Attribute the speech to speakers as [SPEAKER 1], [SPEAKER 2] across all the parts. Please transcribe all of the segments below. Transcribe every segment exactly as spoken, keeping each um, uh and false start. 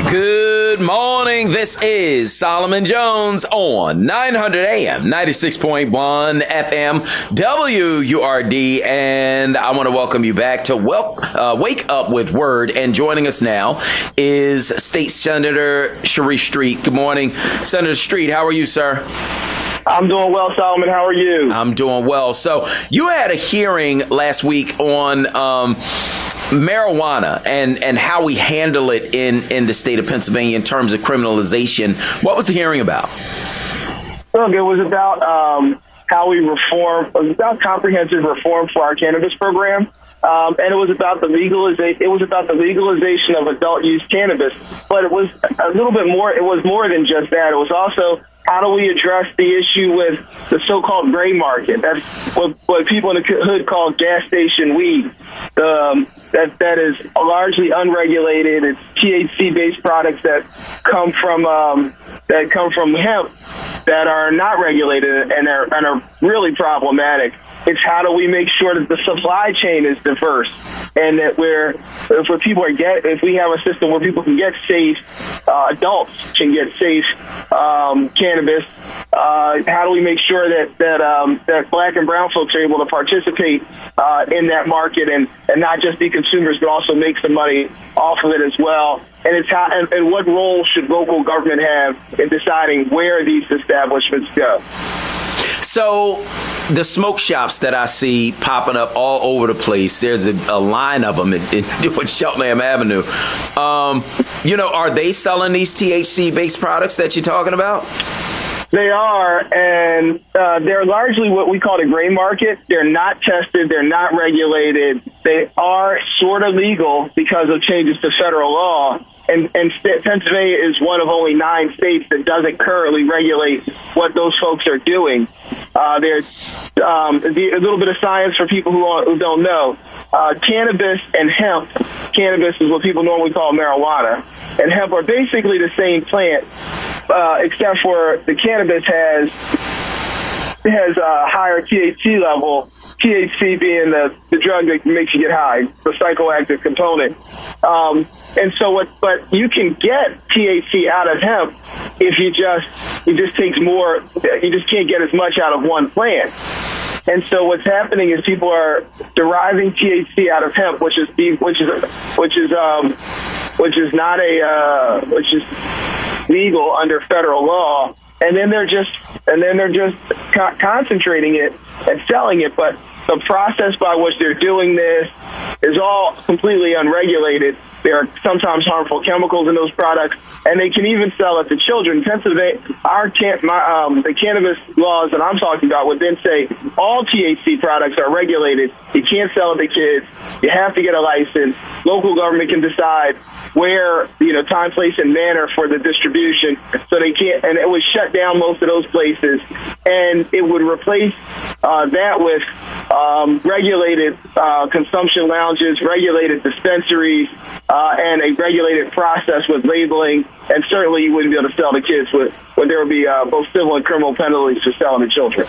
[SPEAKER 1] Good morning. This is Solomon Jones on nine hundred A M, ninety-six point one F M, W U R D, and I want to welcome you back to wel- uh, Wake Up with Word. And joining us now is State Senator Sharif Street. Good morning, Senator Street. How are you, sir?
[SPEAKER 2] I'm doing well, Solomon. How are you?
[SPEAKER 1] I'm doing well. So you had a hearing last week on um, marijuana and, and how we handle it in, in the state of Pennsylvania in terms of criminalization. What was the hearing about?
[SPEAKER 2] Look, it was about um, how we reform, it was about comprehensive reform for our cannabis program. Um, and it was about the legalization. It was about the legalization of adult use cannabis. But it was a little bit more. It was more than just that. It was also how do we address the issue with the so-called gray market? That's what, what people in the hood call gas station weed. Um, that that is largely unregulated. It's T H C-based products that come from um, that come from hemp that are not regulated and are and are really problematic. It's how do we make sure that the supply chain is diverse and that we're if where people are get if we have a system where people can get safe uh, adults can get safe um, cannabis. Uh, how do we make sure that that um, that black and brown folks are able to participate uh, in that market and, and not just be consumers but also make some money off of it as well? And it's how and, and what role should local government have in deciding where these establishments go?
[SPEAKER 1] So the smoke shops that I see popping up all over the place, there's a, a line of them in, in, in Cheltenham Avenue. Um, you know, are they selling these T H C-based products that you're talking about?
[SPEAKER 2] They are, and uh, they're largely what we call the gray market. They're not tested. They're not regulated. They are sort of legal because of changes to federal law. And, and Pennsylvania is one of only nine states that doesn't currently regulate what those folks are doing. Uh, there's um, a little bit of science for people who, who don't know. Uh, cannabis and hemp, cannabis is what people normally call marijuana, and hemp are basically the same plant, uh, except for the cannabis has has a higher T H C level, T H C being the, the drug that makes you get high, the psychoactive component. Um, and so what, but you can get T H C out of hemp if you just, it just takes more, you just can't get as much out of one plant. And so what's happening is people are deriving T H C out of hemp, which is, which is, which is, um, which is not a, uh, which is legal under federal law. And then they're just, and then they're just co- concentrating it and selling it. But the process by which they're doing this is all completely unregulated. There are sometimes harmful chemicals in those products, and they can even sell it to children. Pennsylvania, our can- my, um, the cannabis laws that I'm talking about would then say all T H C products are regulated. You can't sell it to kids. You have to get a license. Local government can decide where, you know, time, place, and manner for the distribution. So they can't, and it would shut down most of those places, and it would replace uh, that with um, regulated uh, consumption lounges, regulated dispensaries, uh, and a regulated process with labeling. And certainly you wouldn't be able to sell to kids with, where there would be uh, both civil and criminal penalties for selling to children.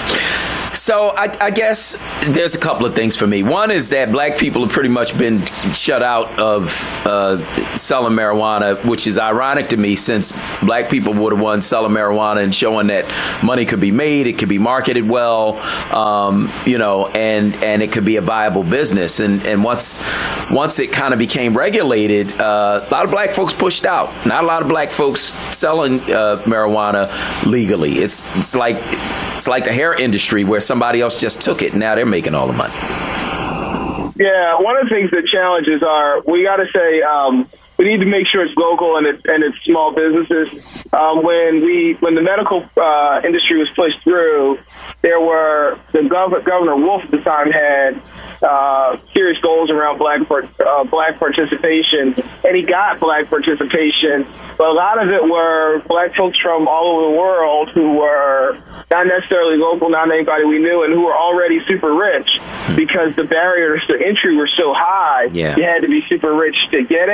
[SPEAKER 1] So I, I guess there's a couple of things for me. One is that black people have pretty much been shut out of uh, selling marijuana, which is ironic to me since black people were the ones selling marijuana and showing that money could be made, it could be marketed well, um, you know, and, and it could be a viable business. And, and once once it kind of became regulated, uh, a lot of black folks pushed out. Not a lot of black folks selling uh, marijuana legally. It's it's like it's like the hair industry where somebody else just took it and now they're making all the money.
[SPEAKER 2] Yeah, one of the things that challenges are, we got to say, um, we need to make sure it's local and it's, and it's small businesses. Um, when we, when the medical uh, industry was pushed through, there were, the gov- Governor Wolf at the time had uh, serious goals around black part, uh, black participation, and he got black participation, but a lot of it were black folks from all over the world who were not necessarily local, not anybody we knew, and who were already super rich because the barriers to entry were so high.
[SPEAKER 1] Yeah.
[SPEAKER 2] You had to be super rich to get it.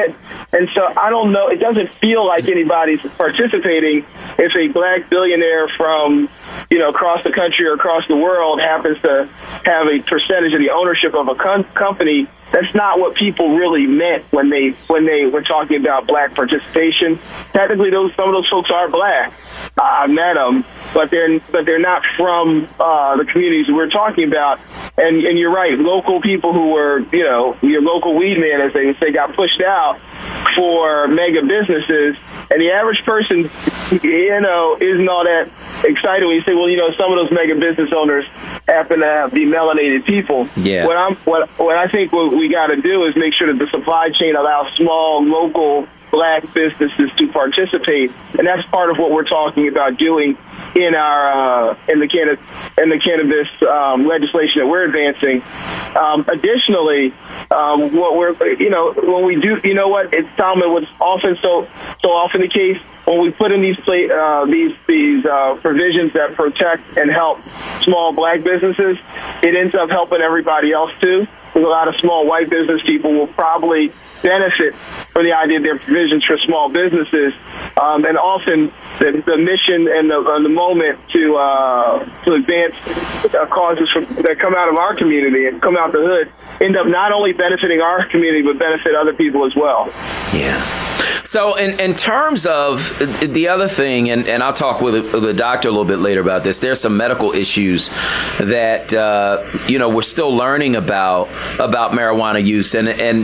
[SPEAKER 2] And so I don't know, it doesn't feel like anybody's participating if a black billionaire from, you know, across the country or across the world happens to have a percentage of the ownership of a com- company. That's not what people really meant when they when they were talking about black participation. Technically, those some of those folks are black. Uh, I met them, but they're but they're not from uh, the communities we're talking about. And and you're right, local people who were, you know, your local weed man, as they say, got pushed out for mega businesses. And the average person, you know, isn't all that excited when you say, well, you know, some of those mega business owners happen to be melanated people.
[SPEAKER 1] Yeah.
[SPEAKER 2] What I'm what what I think what we got to do is make sure that the supply chain allows small local black businesses to participate, and that's part of what we're talking about doing in our uh, in the cannabis in the cannabis um, legislation that we're advancing. Um, additionally, um, what we're you know when we do you know what it's Solomon what's often so so often the case when we put in these play, uh, these these uh, provisions that protect and help small black businesses, it ends up helping everybody else too. Because a lot of small white business people will probably benefit from the idea of their provisions for small businesses, um, and often the, the mission and the, uh, the moment to uh, to advance uh, causes from, that come out of our community and come out the hood end up not only benefiting our community but benefit other people as well.
[SPEAKER 1] Yeah. So in, in terms of the other thing, and, and I'll talk with the doctor a little bit later about this, there's some medical issues that, uh, you know, we're still learning about about marijuana use. And, and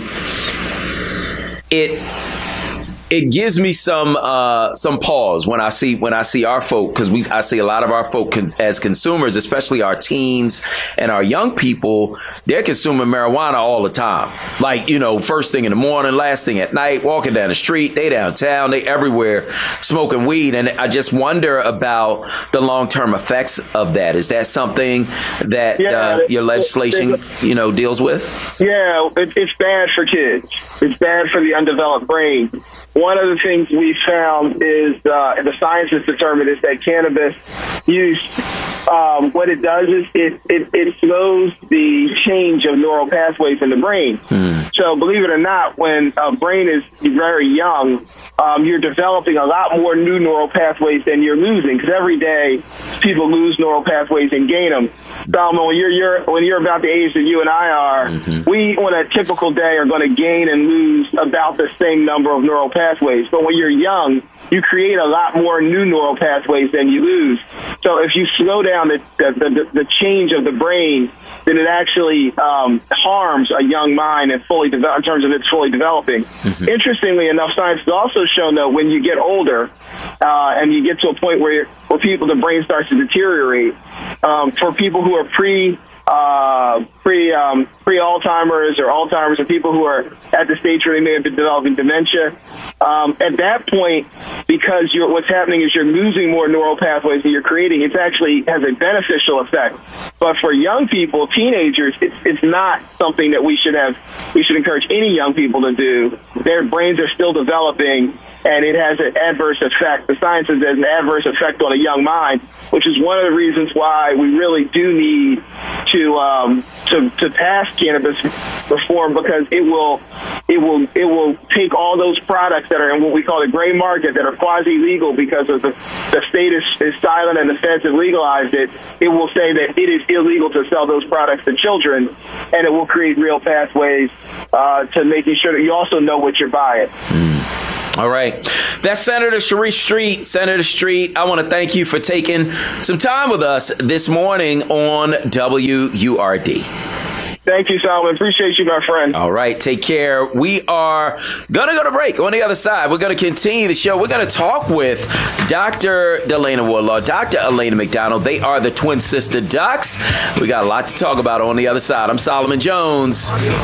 [SPEAKER 1] it it gives me some uh, some pause when I see when I see our folk, because we I see a lot of our folk con- as consumers, especially our teens and our young people. They're consuming marijuana all the time, like, you know, first thing in the morning, last thing at night, walking down the street. They downtown, they everywhere smoking weed, and I just wonder about the long term effects of that. Is that something that
[SPEAKER 2] yeah,
[SPEAKER 1] uh, your legislation, you know, deals with?
[SPEAKER 2] Yeah, it, it's bad for kids. It's bad for the undeveloped brain. One of the things we found is, uh, and the science has determined, is that cannabis use, um, what it does is it, it, it slows the change of neural pathways in the brain. Mm. So believe it or not, when a brain is very young, um, you're developing a lot more new neural pathways than you're losing, because every day people lose neural pathways and gain them. Solomon, when you're, you're when you're about the age that you and I are, mm-hmm. we on a typical day are going to gain and lose about the same number of neural pathways. But when you're young, you create a lot more new neural pathways than you lose. So if you slow down the the, the, the change of the brain, then it actually um, harms a young mind and fully de- in terms of its fully developing. Mm-hmm. Interestingly enough, science has also shown that when you get older uh, and you get to a point where where people the brain starts to deteriorate, um, for people who are pre uh, pre um, pre Alzheimer's or Alzheimer's, or people who are at the stage where they may have been developing dementia. Um, at that point, because you're, what's happening is you're losing more neural pathways than you're creating, it actually has a beneficial effect. But for young people, teenagers, it's, it's not something that we should have. We should encourage any young people to do. Their brains are still developing, and it has an adverse effect. The science says there's an adverse effect on a young mind, which is one of the reasons why we really do need to um, to, to pass cannabis reform, because it will it will it will take all those products that are in what we call the gray market, that are quasi-legal because of the, the state is, is silent and the feds have legalized it. It will say that it is illegal to sell those products to children, and it will create real pathways uh, to making sure that you also know what you're buying.
[SPEAKER 1] Mm. All right. That's Senator Sharice Street. Senator Street, I want to thank you for taking some time with us this morning on W U R D.
[SPEAKER 2] Thank you, Solomon. Appreciate you, my friend.
[SPEAKER 1] All right. Take care. We are going to go to break. On the other side, we're going to continue the show. We're going to talk with Doctor Delana Wardlaw, Doctor Elena McDonald. They are the twin sister docs. We got a lot to talk about on the other side. I'm Solomon Jones.